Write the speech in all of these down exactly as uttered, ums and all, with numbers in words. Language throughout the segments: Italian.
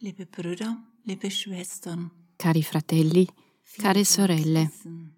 Liebe Brüder, liebe Schwestern, Cari fratelli, care viele sorelle, wissen,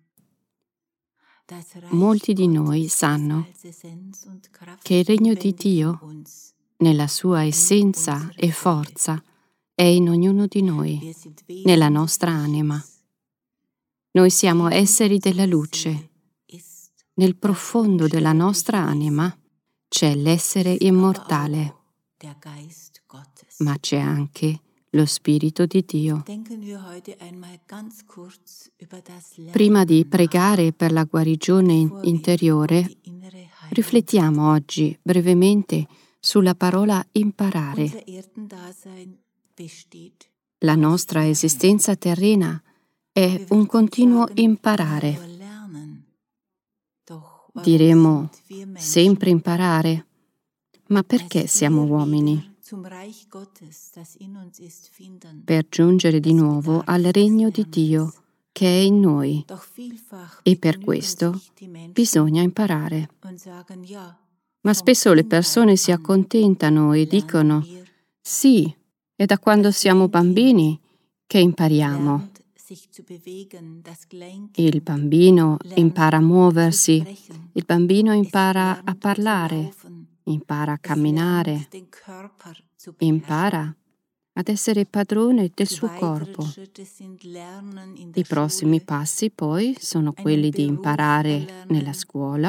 das Reich molti di noi Gottes sanno als Essenz und Kraft che il regno di inwendig in Dio, uns, nella sua in essenza unserer e Seele. forza, è in ognuno di noi, Wir sind nella Wesen des nostra anima. Lichts. Noi siamo In esseri della unserer luce. Seele ist Nel das profondo della nostra unsterbliche Wesen, anima c'è l'essere ist aber immortale, auch der Geist Gottes. ma c'è anche lo Spirito di Dio. Denken wir heute einmal ganz kurz über das Prima di Lernen pregare per la guarigione in- bevor wir interiore, auf die innere Heilung riflettiamo oggi brevemente sulla parola imparare. Unser Erdendasein besteht La aus nostra Lernen. esistenza terrena è Wir un würden continuo sagen, immer imparare. nur lernen. Doch warum Diremo sind wir Menschen, sempre imparare, ma dass perché siamo wir uomini? wieder zum Reich Gottes, das in uns ist, finden? Per giungere di Es nuovo bedarf al des regno di Lernens. Dio che è in noi, Doch vielfach e per begnügen questo sich die Menschen bisogna imparare. und sagen, ja, Ma vom spesso le Kindheit persone si an accontentano e lernen dicono: wir. sì, è da quando siamo bambini che impariamo. Lernt sich zu bewegen, das Kleinkind Il bambino lernt impara a zu muoversi, sprechen. il bambino Es impara a lernt zu parlare, laufen. impara a Es camminare, lernt, den Körper zu beherrschen. impara ad essere padrone del Die suo weiteren corpo. Schritte sind Lernen in I der prossimi Schule, passi poi sono einen quelli di Beruf imparare erlernen, nella scuola,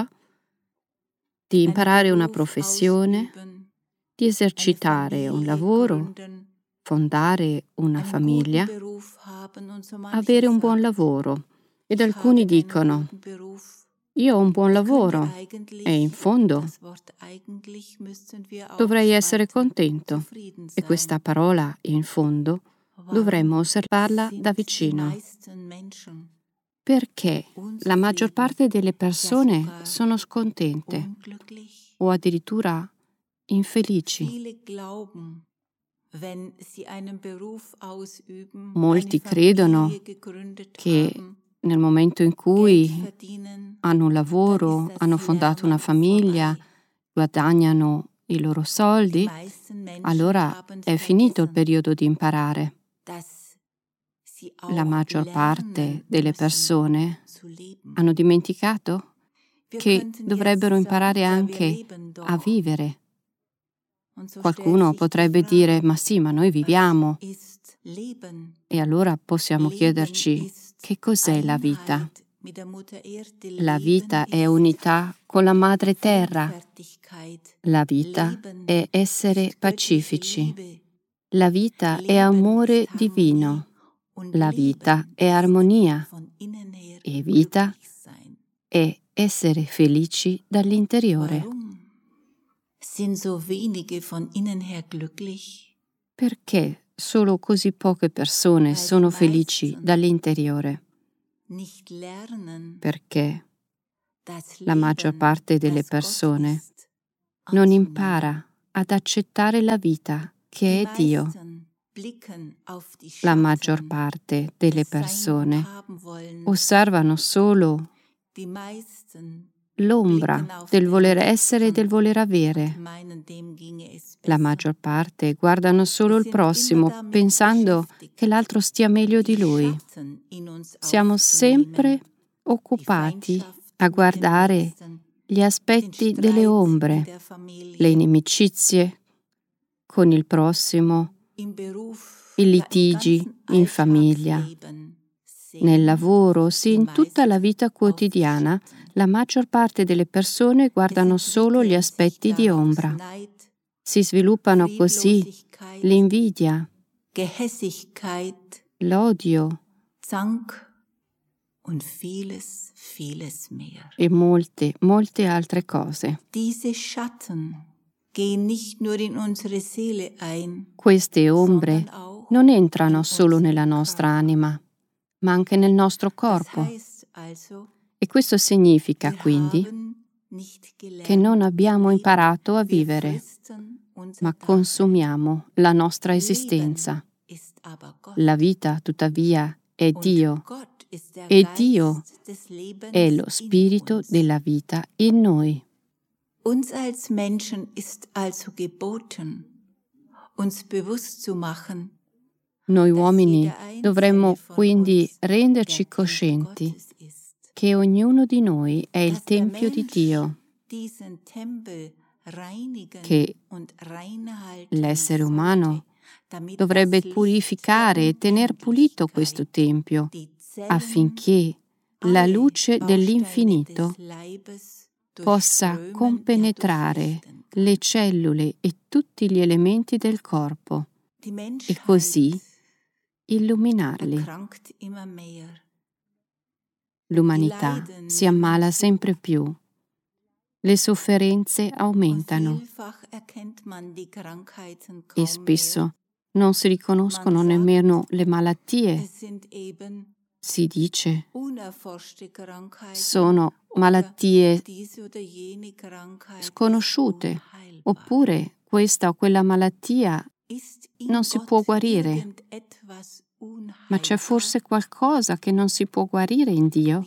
di einen imparare una Beruf professione, ausüben, di eine esercitare un Familie lavoro, gründen, fondare una einen guten famiglia, Beruf haben und so mancher avere un buon sagt, lavoro. Ed ich alcuni habe einen dicono: guten Beruf. io ho un buon Das könnte lavoro eigentlich, e in fondo das Wort eigentlich müssten wir dovrei essere aufspalten, contento. zufrieden E questa sein. parola, in fondo, dovremmo Warum osservarla da sind die vicino. meisten Menschen, Perché la maggior unzufrieden, parte delle ja persone sogar sono scontente unglücklich? o addirittura infelici. Viele glauben, wenn sie einen Beruf ausüben, Molti eine credono Familie gegründet che haben, nel momento in Geld cui verdienen, hanno un dann lavoro, ist das hanno fondato una Lernen famiglia, vorbei. guadagnano i loro Die soldi, meisten Menschen allora haben è finito il vergessen, periodo di imparare. dass sie La auch maggior parte lernen delle müssen persone zu leben. hanno dimenticato Wir che könnten dovrebbero jetzt imparare sagen, ja, wir anche leben a doch. vivere. Und so stellt Qualcuno sich die potrebbe dire: Frage, ma sì, ma noi was viviamo. ist Leben? E allora possiamo Leben chiederci: ist che cos'è la vita? Einheit mit der Mutter Erde. La Leben vita è ist unità con la madre terra. Friedfertigkeit. La vita Leben è essere ist göttliche pacifici. Liebe. La vita è Leben amore ist Harmonie. divino. Und La vita Leben è ist armonia. von innen her E vita glücklich sein. è essere felici dall'interiore. Warum sind so wenige von innen her glücklich? Perché solo così poche persone Weil sono die felici meisten dall'interiore? nicht lernen, Perché das la maggior Leben, parte delle das Gott persone ist, non anzunehmen. impara ad accettare la vita Die che è Dio. meisten blicken auf die La maggior Schatten parte delle des Sein und persone Haben wollen. osservano solo Die meisten l'ombra blicken auf del den voler essere e del Nächsten voler und avere. meinen, dem ginge es La besser. maggior parte guardano solo Wir il sind immer prossimo, damit pensando beschäftigt, che l'altro stia meglio die di lui. Schatten in uns Siamo sempre aufzunehmen, die occupati Feindschaft a mit dem guardare Nächsten, gli den aspetti delle Streit in ombre, der Familie, le inimicizie con il prossimo, im Beruf, i ja im litigi ganzen in famiglia, Alltagsleben nel sehen lavoro, sì, die in tutta la meisten vita auf die quotidiana. Schatten. La maggior parte delle persone Es guardano solo gli entwickeln sich aspetti di daraus ombra. Neid, Si sviluppano così Trieblosigkeit, l'invidia, Gehässigkeit, l'odio Zank und vieles, vieles mehr. e molte, molte altre cose. Diese Schatten gehen nicht nur in unsere Seele ein, Queste ombre sondern auch non in entrano solo nella unseren nostra Körper. anima, ma anche nel nostro Das corpo. heißt also, E questo significa wir quindi haben nicht che non gelernt zu abbiamo leben. imparato a Wir vivere, fristen unser ma Dasein. consumiamo la nostra Leben esistenza. ist aber Gott. La vita, tuttavia, è Und Dio, Gott ist der e Geist Dio des Lebens è lo in spirito uns. della vita in noi. Uns als Menschen ist also geboten, uns bewusst zu machen, Noi uomini dovremmo quindi renderci coscienti che ognuno di noi è il Tempio di Dio, che l'essere umano dovrebbe purificare e tener pulito questo Tempio affinché la luce dell'infinito possa compenetrare le cellule e tutti gli elementi del corpo e così illuminarli. L'umanità si ammala sempre più, le sofferenze aumentano e spesso non si riconoscono nemmeno le malattie. Si dice, sono malattie sconosciute, oppure questa o quella malattia non si può guarire. Ma c'è forse qualcosa che non si può guarire in Dio?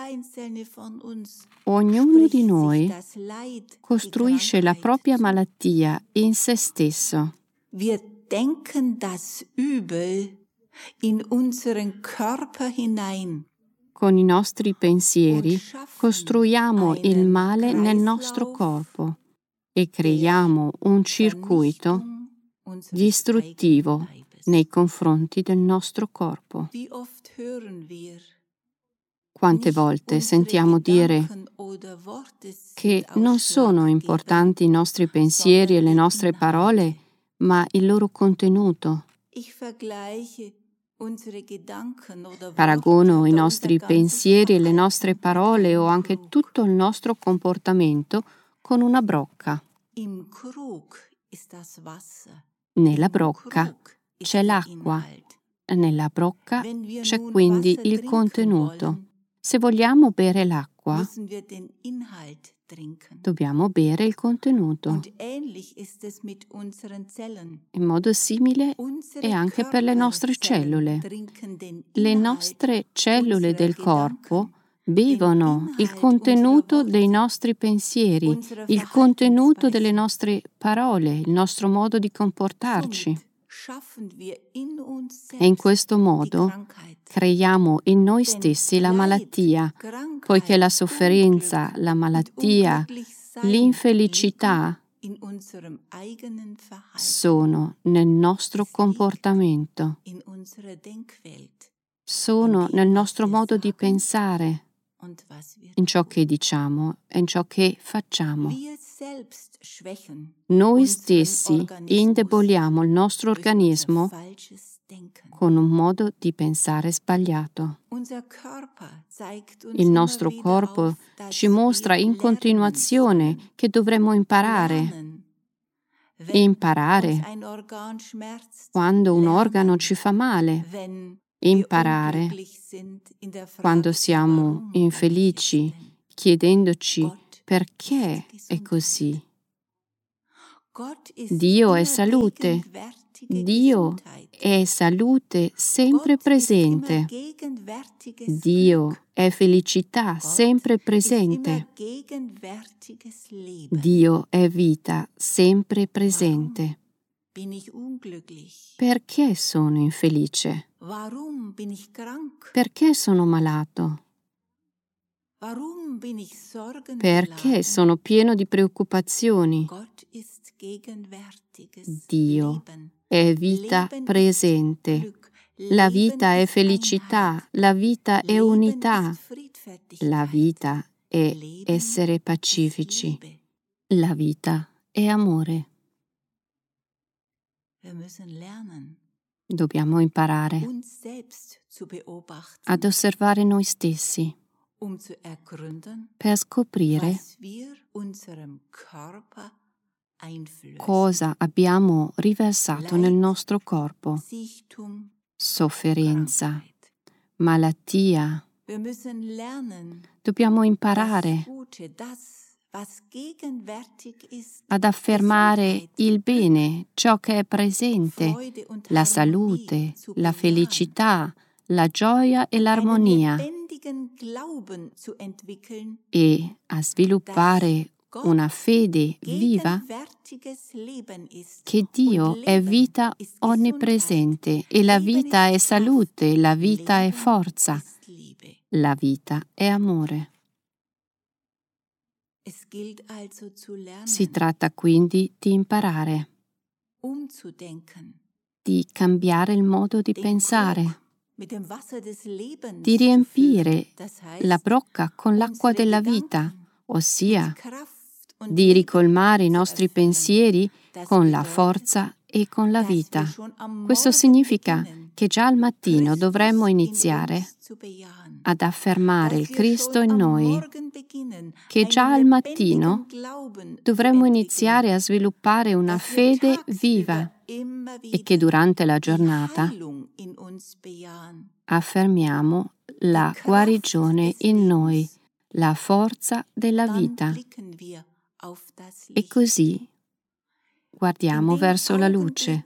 Ognuno di noi costruisce la propria malattia in se stesso. Wir denken das Übel in unseren Körper hinein. Con i nostri pensieri costruiamo il male nel nostro corpo e creiamo un circuito distruttivo nei confronti del nostro corpo. Quante volte sentiamo dire che non sono importanti i nostri pensieri e le nostre parole, ma il loro contenuto. Paragono i nostri pensieri e le nostre parole o anche tutto il nostro comportamento con una brocca. Nella brocca c'è l'acqua, nella brocca c'è quindi il contenuto. Se vogliamo bere l'acqua, dobbiamo bere il contenuto. In modo simile è anche per le nostre cellule. Le nostre cellule del corpo bevono il contenuto dei nostri pensieri, il contenuto delle nostre parole, il nostro modo di comportarci. E in questo modo creiamo in noi stessi la malattia, poiché la sofferenza, la malattia, l'infelicità sono nel nostro comportamento, sono nel nostro modo di pensare, in ciò che diciamo e in ciò che facciamo. Noi stessi indeboliamo il nostro organismo con un modo di pensare sbagliato. Il nostro corpo ci mostra in continuazione che dovremmo imparare. Imparare quando un organo ci fa male. Imparare quando siamo infelici, chiedendoci perché è così. Dio è salute. Dio è salute sempre presente. Dio è felicità sempre presente. Dio è vita sempre presente. Perché sono infelice? Perché sono malato? Perché sono pieno di preoccupazioni? Dio è vita presente. La vita è felicità, la vita è unità, la vita è essere pacifici, la vita è amore. Dobbiamo imparare ad osservare noi stessi per scoprire cosa abbiamo riversato nel nostro corpo. Sofferenza, malattia. Dobbiamo imparare ad affermare il bene, ciò che è presente, la salute, la felicità, la gioia e l'armonia, e a sviluppare una fede viva, che Dio è vita onnipresente e la vita è salute, la vita è forza, la vita è amore. Si tratta quindi di imparare, di cambiare il modo di pensare, di riempire la brocca con l'acqua della vita, ossia di ricolmare i nostri pensieri con la forza e con la vita. Questo significa che già al mattino dovremmo iniziare ad affermare il Cristo in noi, che già al mattino dovremmo iniziare a sviluppare una fede viva e che durante la giornata affermiamo la guarigione in noi, la forza della vita. E così guardiamo verso la luce.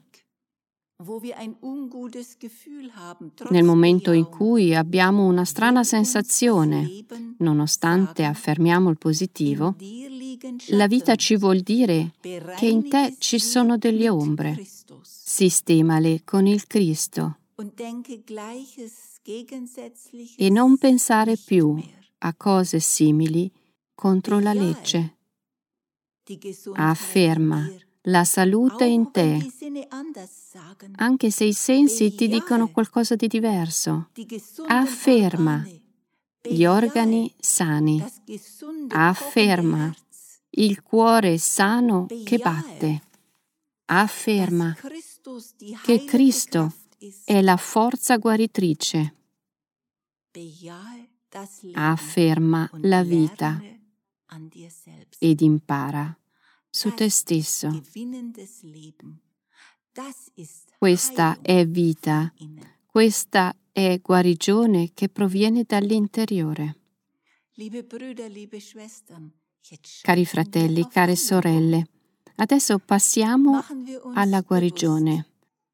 Nel momento in cui abbiamo una strana sensazione, nonostante affermiamo il positivo, la vita ci vuol dire che in te ci sono delle ombre. Sistemale con il Cristo e non pensare più a cose simili contro la legge. Afferma la salute in te, anche se i sensi ti dicono qualcosa di diverso. Afferma gli organi sani. Afferma il cuore sano che batte. Afferma che Cristo è la forza guaritrice. Afferma la vita ed impara su te stesso. Questa è vita, questa è guarigione che proviene dall'interiore. Cari fratelli, care sorelle, adesso passiamo alla guarigione.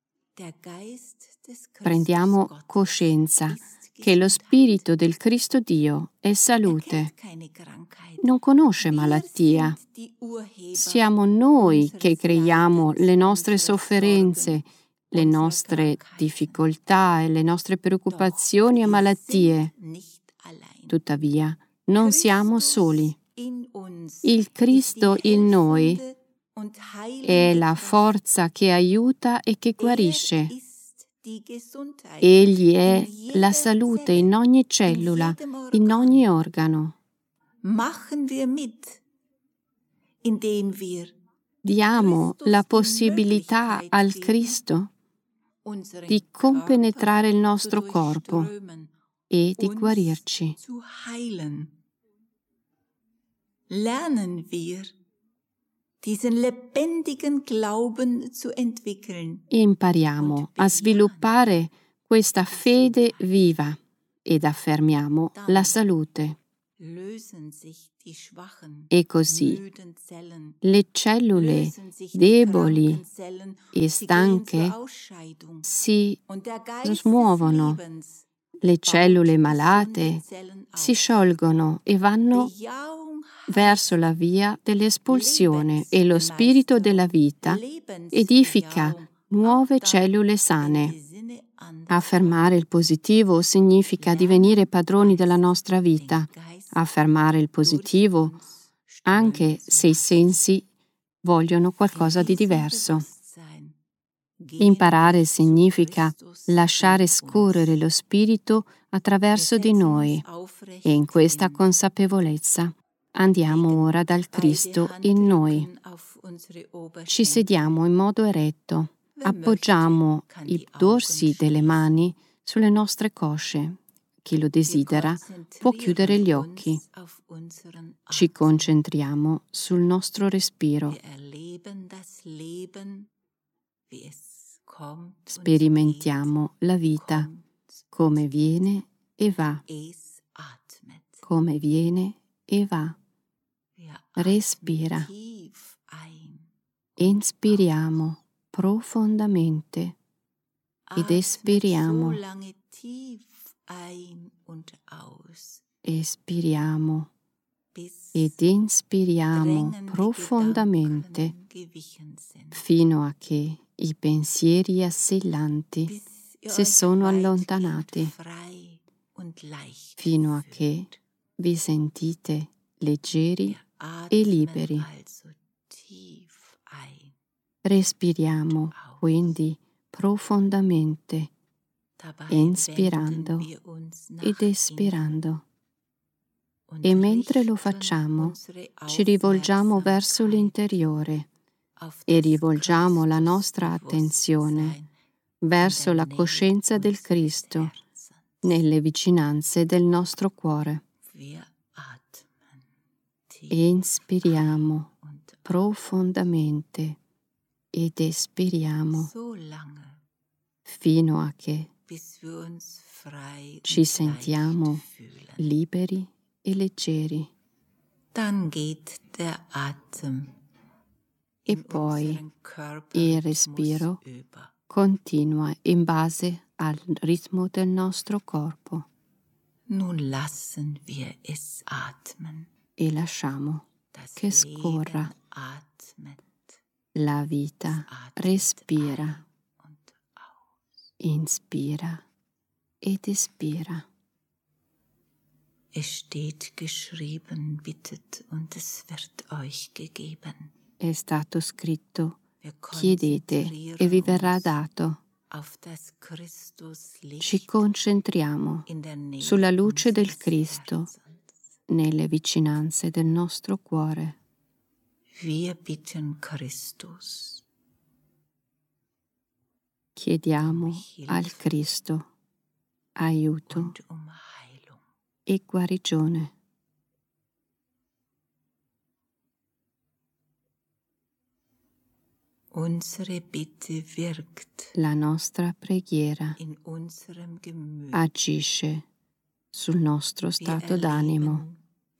Prendiamo coscienza che lo Spirito del Cristo Dio è salute. Non conosce malattia. Siamo noi che creiamo le nostre sofferenze, le nostre difficoltà e le nostre preoccupazioni e malattie. Tuttavia, non siamo soli. Il Cristo in noi è la forza che aiuta e che guarisce. Egli è la salute in ogni cellula, in ogni organo. Diamo la possibilità al Cristo di compenetrare il nostro corpo e di guarirci. Lernen wir, diesen lebendigen Glauben zu entwickeln. Impariamo a sviluppare questa fede viva ed affermiamo la salute. E così le cellule deboli e stanche si smuovono, le cellule malate si sciolgono e vanno verso la via dell'espulsione e lo spirito della vita edifica nuove cellule sane. Affermare il positivo significa divenire padroni della nostra vita. Affermare il positivo anche se i sensi vogliono qualcosa di diverso. Imparare significa lasciare scorrere lo spirito attraverso di noi e in questa consapevolezza andiamo ora dal Cristo in noi. Ci sediamo in modo eretto, appoggiamo i dorsi delle mani sulle nostre cosce. Chi lo desidera può chiudere gli occhi. Ci concentriamo sul nostro respiro. Sperimentiamo la vita come viene e va, come viene e va. Respira. Inspiriamo profondamente ed espiriamo. Espiriamo ed inspiriamo profondamente fino a che i pensieri assillanti si sono allontanati, fino a che vi sentite leggeri e liberi. Respiriamo quindi profondamente, inspirando ed espirando. E mentre lo facciamo, ci rivolgiamo verso l'interiore e rivolgiamo la nostra attenzione verso la coscienza del Cristo nelle vicinanze del nostro cuore. Inspiriamo profondamente ed espiriamo fino a che ci sentiamo liberi e leggeri. E poi il respiro continua in base al ritmo del nostro corpo. E lasciamo che scorra. La vita respira, inspira ed espira. Es steht geschrieben, bittet und es wird euch gegeben. È stato scritto, chiedete e vi verrà dato. Ci concentriamo sulla luce del Cristo nelle vicinanze del nostro cuore. Wir bitten Christus. Chiediamo al Cristo aiuto e guarigione. Unsere Bitte wirkt. La nostra preghiera in unserem Gemüt. Agisce sul nostro stato d'animo.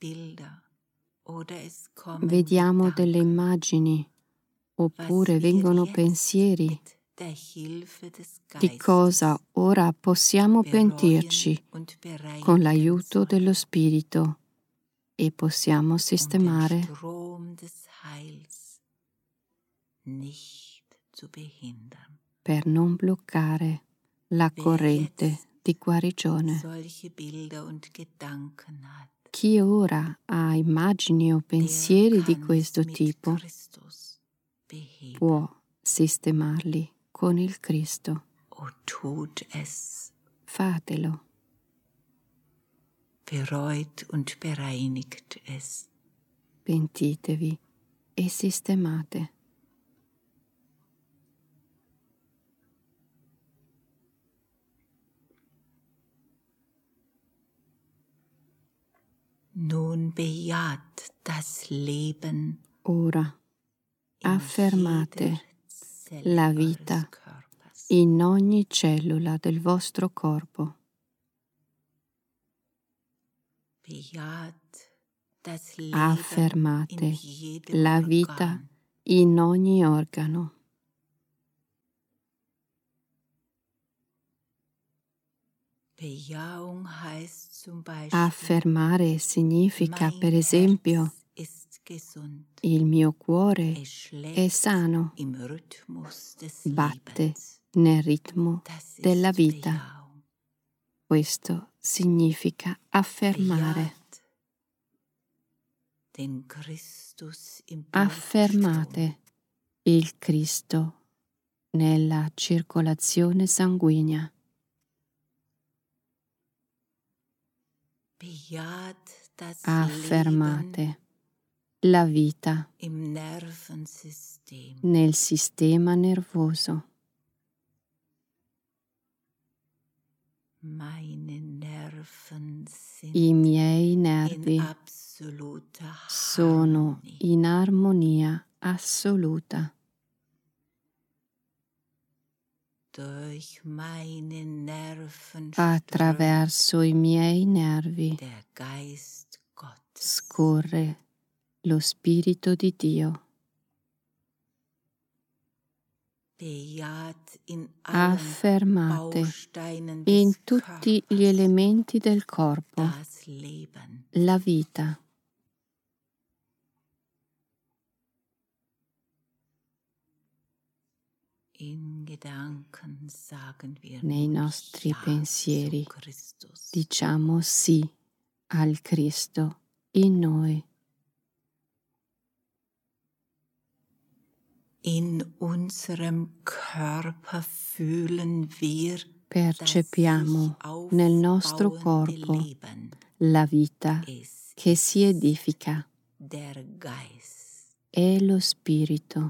Vediamo delle immagini oppure vengono pensieri di cosa ora possiamo pentirci con l'aiuto dello Spirito e possiamo sistemare per non bloccare la corrente di guarigione. Chi ora ha immagini o pensieri di questo tipo può sistemarli con il Cristo. Fatelo. Pentitevi e sistemate. Nun bejaht das Leben. Ora affermate la vita in ogni cellula del vostro corpo. Affermate la vita in ogni organo. Affermare significa, per esempio, il mio cuore è sano, batte nel ritmo della vita. Questo significa affermare. Affermate il Cristo nella circolazione sanguigna. Affermate la vita nel sistema nervoso. I miei nervi sono in armonia assoluta. Attraverso i miei nervi scorre lo Spirito di Dio. Affermate in tutti gli elementi del corpo la vita. Nei nostri pensieri diciamo sì al Cristo in noi. In unserem Körper fühlen wir, percepiamo nel nostro corpo la vita che si edifica. È lo Spirito.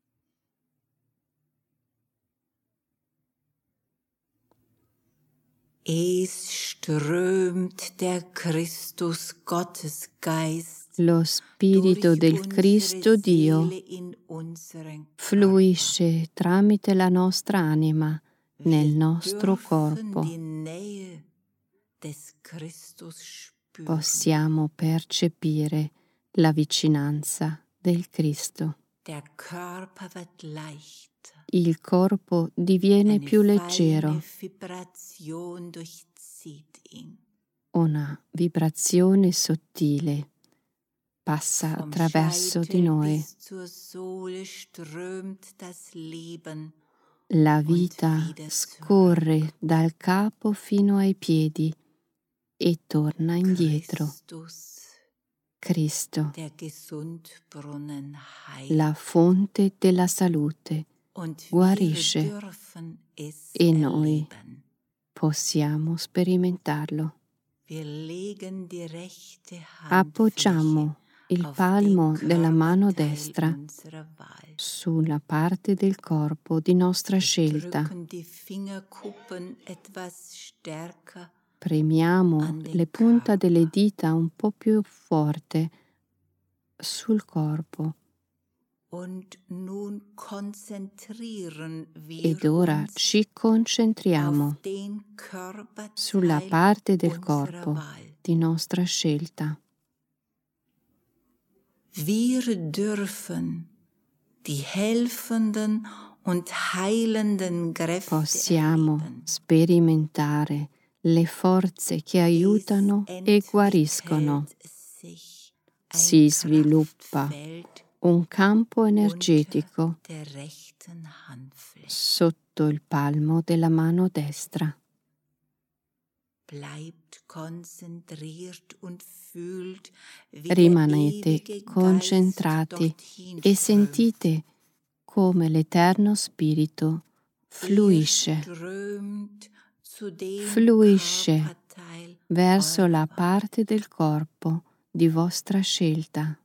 Es strömt der Christus Gottesgeist. Lo Spirito del Cristo Dio fluisce tramite la nostra anima nel nostro corpo. Possiamo percepire la vicinanza del Cristo. Il corpo diviene più leggero. Una vibrazione sottile passa attraverso di noi. La vita scorre dal capo fino ai piedi e torna indietro. Cristo, la fonte della salute, guarisce e noi possiamo sperimentarlo. Appoggiamo il palmo della mano destra sulla parte del corpo di nostra scelta. Premiamo le punte delle dita un po' più forte sul corpo. Ed ora ci concentriamo sulla parte del corpo di nostra scelta. Wir dürfen die helfenden und heilenden Kräfte Possiamo erleben. sperimentare le forze che aiutano e guariscono. Si sviluppa un campo energetico sotto il palmo della mano destra. Rimanete concentrati e sentite come l'Eterno Spirito fluisce, fluisce verso la parte del corpo di vostra scelta.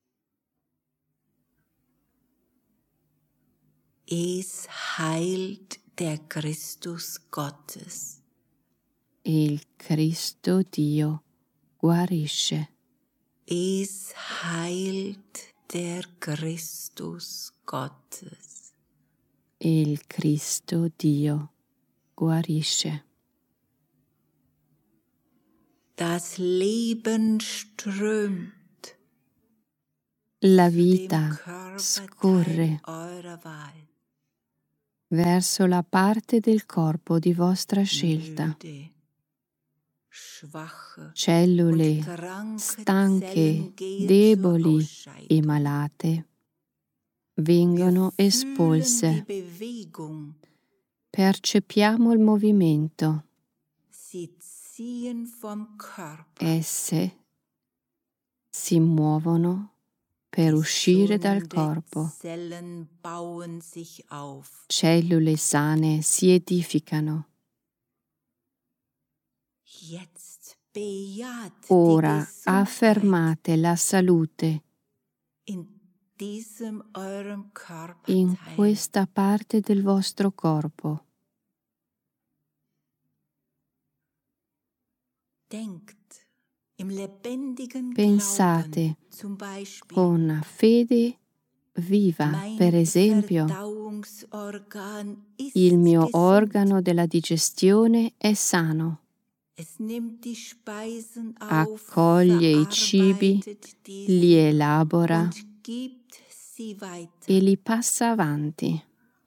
Es heilt der Christus Gottes. Il Cristo Dio guarisce. Es heilt der Christus Gottes. Il Cristo Dio guarisce. Das Leben strömt. La vita scorre verso la parte del corpo di vostra scelta. Cellule stanche, deboli e malate vengono espulse. Percepiamo il movimento. Esse si muovono per uscire dal corpo. Cellule sane si edificano. Ora affermate la salute in questa parte del vostro corpo. Pensate con fede viva, per esempio, il mio organo della digestione è sano. Accoglie i cibi, li elabora e li passa avanti.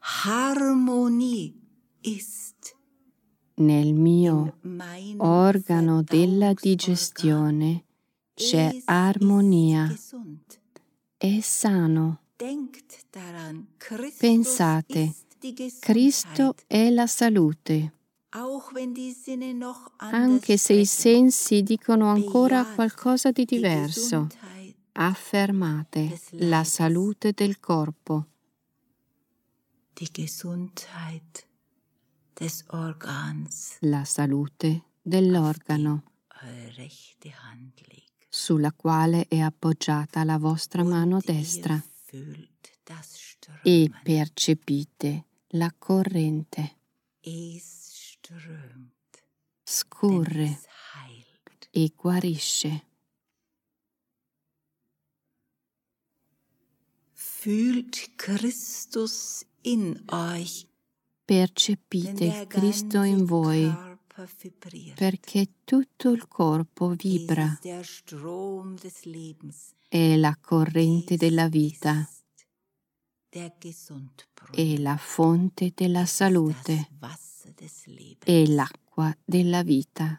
Nel mio organo della digestione c'è armonia. È sano. Pensate Cristo è la salute. Anche se i sensi dicono ancora qualcosa di diverso, affermate la salute del corpo. La salute dell'organo sulla quale è appoggiata la vostra mano destra e percepite la corrente. Scorre e guarisce. Fühlt Christus in euch, percepite il Cristo in voi, perché tutto il corpo vibra. È la corrente della vita, è la fonte della salute, è l'acqua della vita.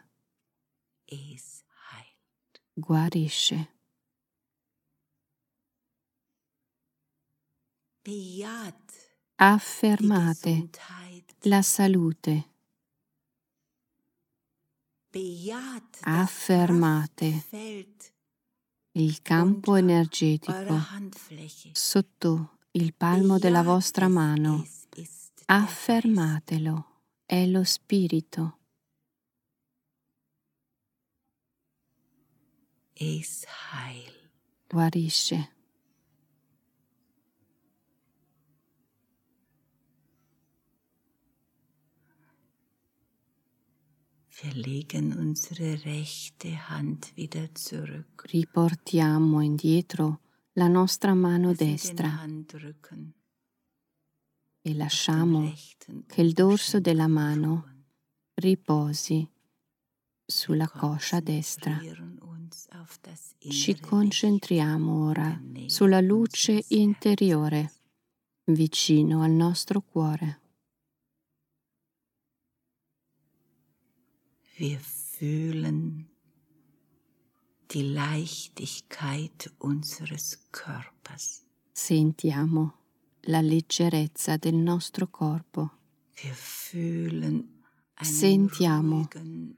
Guarisce. Affermate la salute. Affermate il campo energetico sotto il palmo della vostra mano. Affermatelo, è lo spirito. Guarisce. Wir legen unsere rechte Hand wieder zurück. Riportiamo indietro la nostra mano destra e lasciamo che il dorso della mano riposi sulla coscia destra. Ci concentriamo ora sulla luce interiore, vicino al nostro cuore. Wir fühlen die Leichtigkeit unseres Körpers. Sentiamo la leggerezza del nostro corpo. Wir fühlen Sentiamo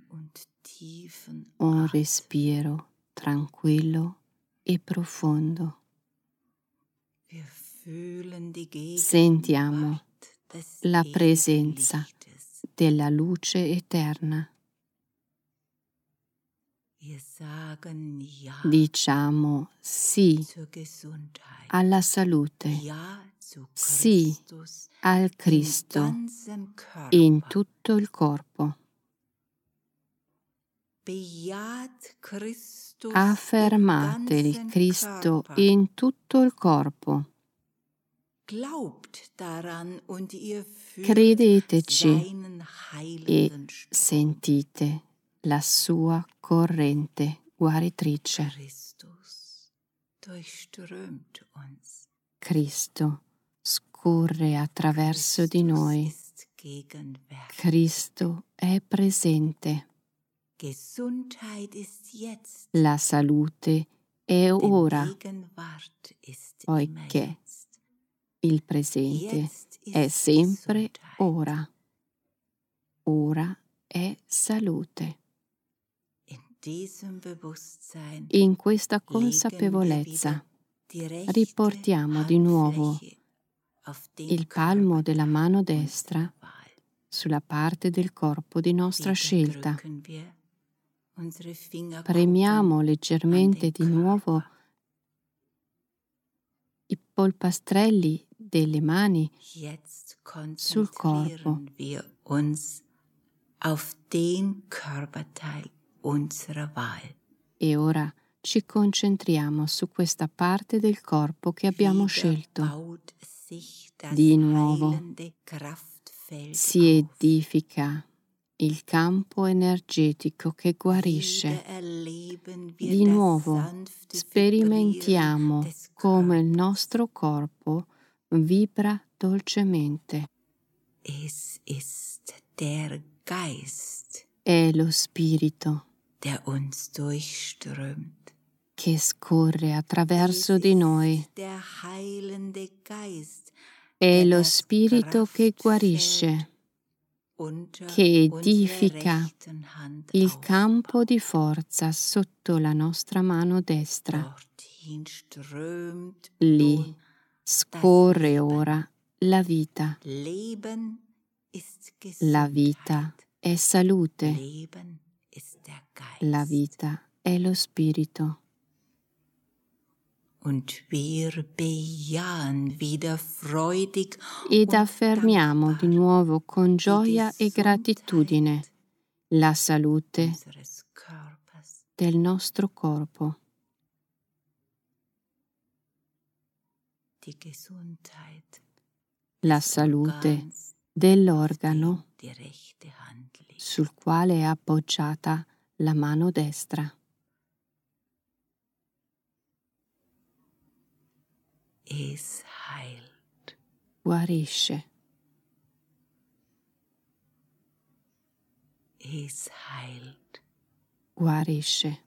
un respiro tranquillo e profondo. Sentiamo la presenza della luce eterna. Diciamo sì alla salute, sì al Cristo in tutto il corpo. Affermate il Cristo in tutto il corpo. Credeteci e sentite la sua corrente guaritrice. Cristo scorre attraverso di noi. Cristo è presente. La salute è ora, poiché il presente è sempre ora. Ora è salute. In questa consapevolezza riportiamo di nuovo il palmo della mano destra sulla parte del corpo di nostra scelta. Premiamo leggermente di nuovo i polpastrelli delle mani sul corpo. E ora ci concentriamo su questa parte del corpo che abbiamo scelto. Di nuovo si edifica il campo energetico che guarisce. Di nuovo sperimentiamo come il nostro corpo vibra dolcemente. È lo spirito che scorre attraverso di noi. È lo Spirito che guarisce, che edifica il campo di forza sotto la nostra mano destra. Lì scorre ora la vita. La vita è salute. La vita è lo Spirito. Ed affermiamo di nuovo con gioia e gratitudine la salute del nostro corpo, la salute dell'organo sul quale è appoggiata la mano destra. Es heilt. Guarisce. Es heilt. Guarisce.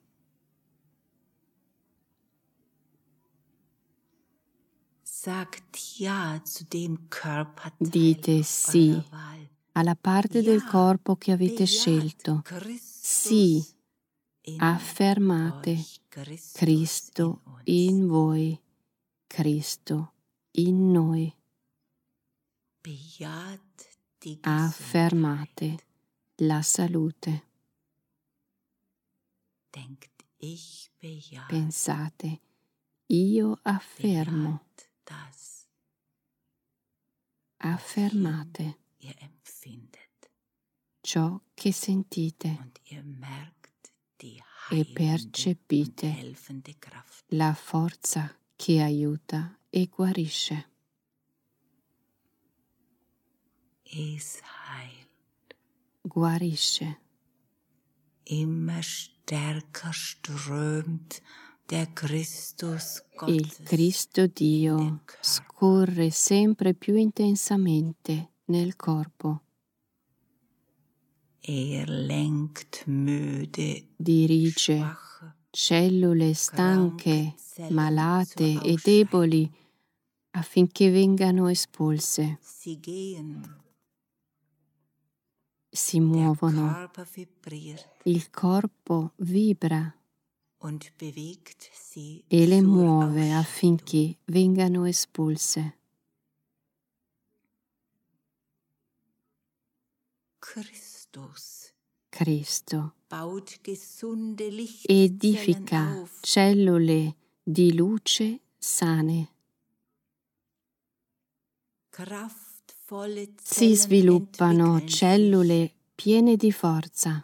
Sagt ja zu dem Körperteil Dite sì eurer Wahl. alla parte del corpo che avete scelto. Sì, affermate Cristo in voi, Cristo in noi. Affermate la salute. Pensate, io affermo. Affermate ciò che sentite e percepite la forza che aiuta e guarisce. Guarisce. Immer stärker strömt der Christus Gottes. Il Cristo Dio scorre sempre più intensamente nel corpo. Er lenkt müde, Dirige schwache, cellule stanche, Zellen malate zur e deboli affinché vengano espulse. Sie gehen, Si der muovono. Körper vibriert Il corpo vibra und bewegt sie e le zur muove Ausscheidung. affinché vengano espulse. Christus Cristo baut gesunde Lichtzellen edifica auf. cellule di luce sane. Kraftvolle Si Zellen sviluppano entwickeln cellule piene di forza.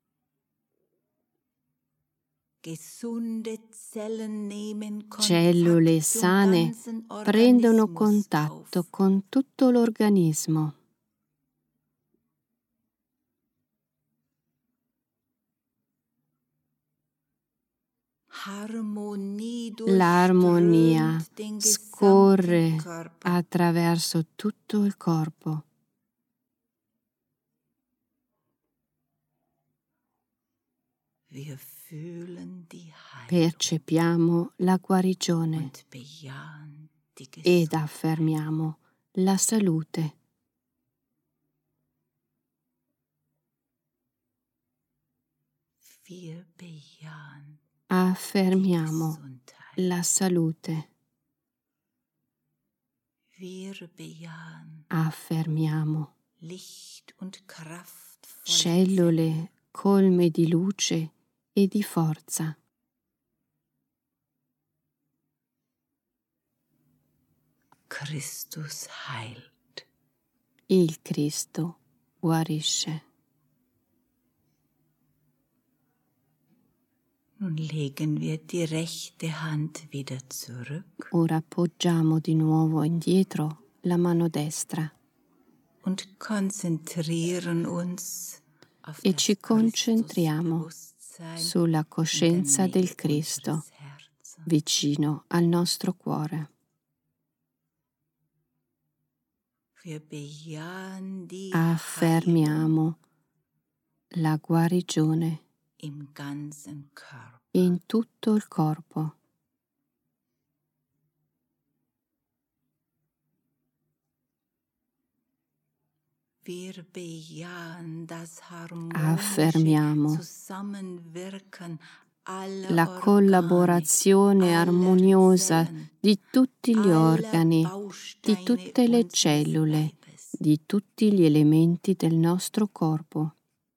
Gesunde Zellen nehmen Cellule Kontakt zum sane ganzen prendono Organismus contatto auf. con tutto l'organismo. Harmonie L'armonia durchströmt den scorre gesamten Körper. attraverso tutto il corpo. Wir fühlen die Heilung Percepiamo la guarigione und bejahen die ed Gesundheit. affermiamo la salute. Wir bejahen Affermiamo Gesundheit. la salute. Wir bejahen Affermiamo Licht und kraftvolle cellule colme di luce e di forza. Christus heilt. Il Cristo guarisce. Nun legen wir die rechte Hand wieder zurück Ora appoggiamo di nuovo indietro la mano destra und konzentrieren uns auf e das ci concentriamo Christusbewusstsein sulla in der coscienza Nähe del Cristo unseres Herzens. vicino al nostro cuore. Wir bejahen die Affermiamo la guarigione im ganzen Körper. in tutto il corpo. Affermiamo la collaborazione armoniosa di tutti gli organi, di tutte le cellule, di tutti gli elementi del nostro corpo.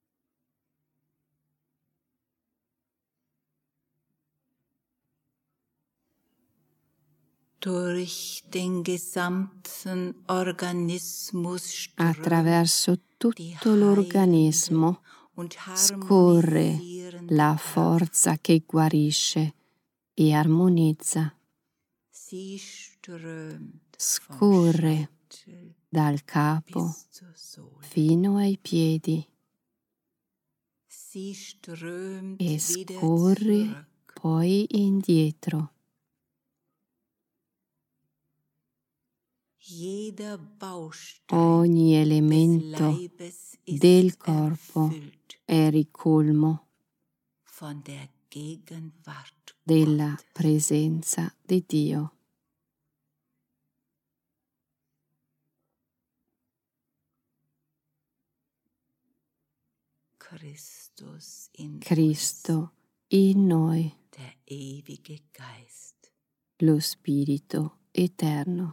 Attraverso tutto l'organismo scorre la forza che guarisce e armonizza. Scorre dal capo fino ai piedi e scorre poi indietro. Ogni elemento del corpo è ricolmo della presenza di Dio. Cristo in noi, lo Spirito eterno.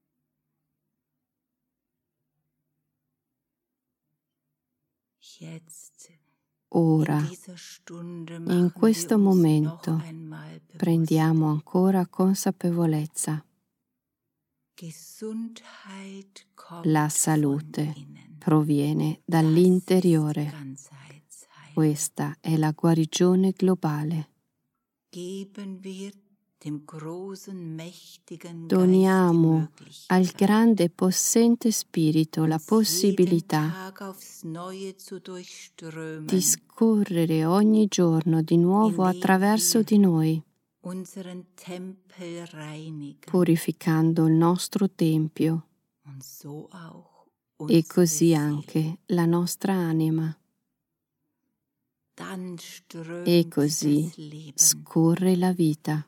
Ora, in questo momento, prendiamo ancora consapevolezza. La salute proviene dall'interiore. Questa è la guarigione globale. Doniamo al grande e possente Spirito la possibilità di scorrere ogni giorno di nuovo attraverso di noi, purificando il nostro tempio e così anche la nostra anima. E così scorre la vita.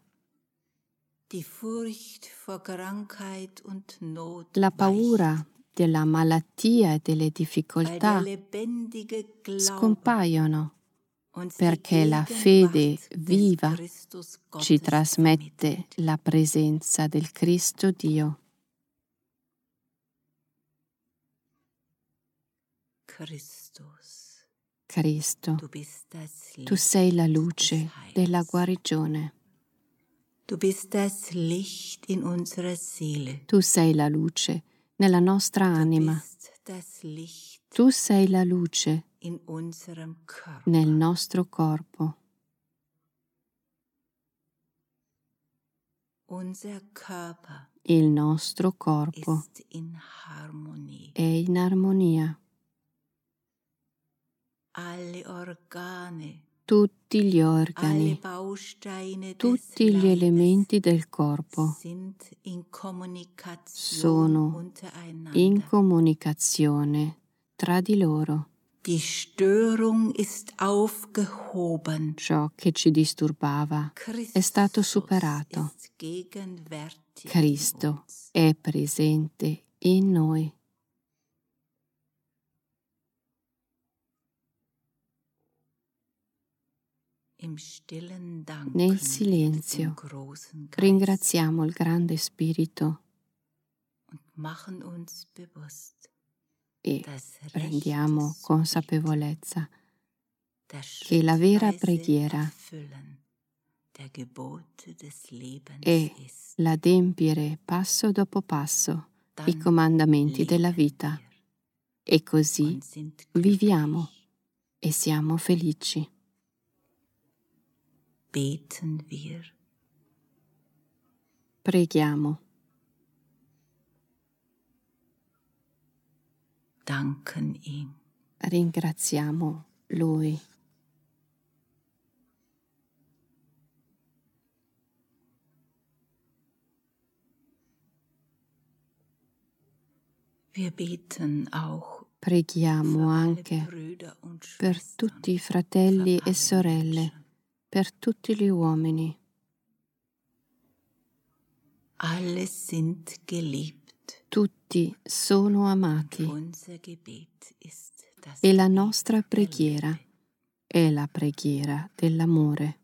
La paura della malattia e delle difficoltà scompaiono perché la fede viva ci trasmette la presenza del Cristo Dio. Cristo, tu sei la luce della guarigione. Tu sei la luce nella nostra anima. Tu sei la luce nel nostro corpo. Il nostro corpo è in armonia. Tutti gli organi, tutti gli elementi del corpo sono in comunicazione tra di loro. Ciò che ci disturbava è stato superato. Cristo è presente in noi. Nel silenzio ringraziamo il grande Spirito e prendiamo consapevolezza che la vera preghiera è l'adempiere passo dopo passo i comandamenti della vita e così viviamo e siamo felici. Beten wir. Preghiamo. Danken ihm. Ringraziamo Lui. Wir beten auch Preghiamo anche per tutti i fratelli e sorelle, per tutti gli uomini. Alle sind geliebt. tutti sono amati e la nostra preghiera è la preghiera dell'amore.